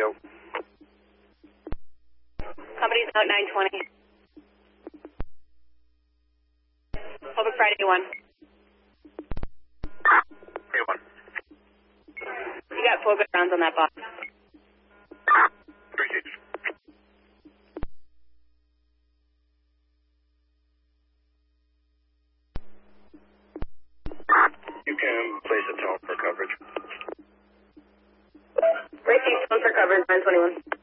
go. Company's out 920. Public Friday 1. Hey, 1. You got 4 good rounds on that box. Appreciate it. You can place a tone for coverage. Racing tone for coverage 921.